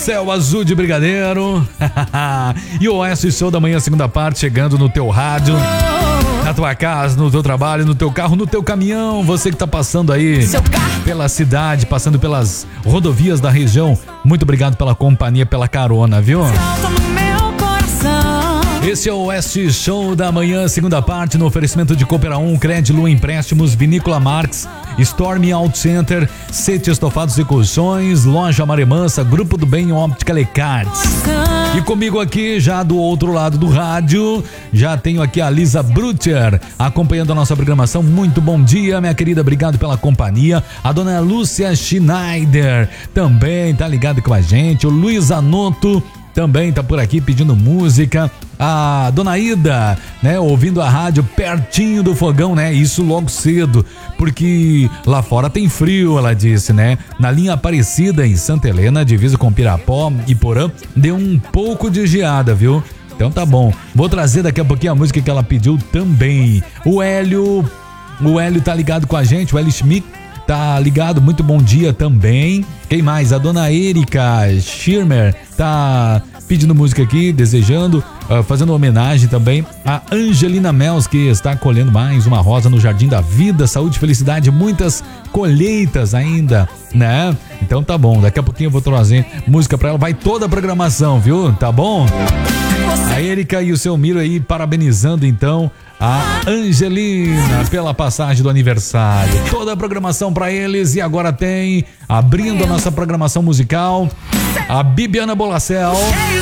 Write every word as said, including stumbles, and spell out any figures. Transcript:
Céu Azul de Brigadeiro. E o Oeste Show da Manhã, segunda parte, chegando no teu rádio, na tua casa, no teu trabalho, no teu carro, no teu caminhão. Você que tá passando aí pela cidade, passando pelas rodovias da região, muito obrigado pela companhia, pela carona, viu? Esse é o Oeste Show da Manhã, segunda parte, no oferecimento de Cooper um, Crédito Empréstimos, Vinícola Marx, Storm Auto Center, Sete Estofados e Colchões, Loja Maremansa, Grupo do Bem, Óptica Lecards. E comigo aqui, já do outro lado do rádio, já tenho aqui a Lisa Brutcher acompanhando a nossa programação. Muito bom dia, minha querida, obrigado pela companhia. A dona Lúcia Schneider também tá ligada com a gente. O Luiz Anoto também tá por aqui pedindo música. A dona Ida, né, ouvindo a rádio pertinho do fogão, né, isso logo cedo, porque lá fora tem frio, ela disse, né, na linha Aparecida, em Santa Helena, divisa com Pirapó e Porã, deu um pouco de geada, viu? Então tá bom, vou trazer daqui a pouquinho a música que ela pediu também. O Hélio, o Hélio tá ligado com a gente, o Hélio Schmidt tá ligado, muito bom dia também. Quem mais? A dona Erika Schirmer tá pedindo música aqui, desejando, uh, fazendo homenagem também a Angelina Mels, que está colhendo mais uma rosa no Jardim da Vida. Saúde, felicidade, muitas colheitas ainda, né? Então tá bom, daqui a pouquinho eu vou trazer música pra ela, vai toda a programação, viu? Tá bom? A Erika e o seu Miro aí parabenizando então a Angelina pela passagem do aniversário. Toda a programação pra eles. E agora tem, abrindo a nossa programação musical, a Bibiana Bolacel.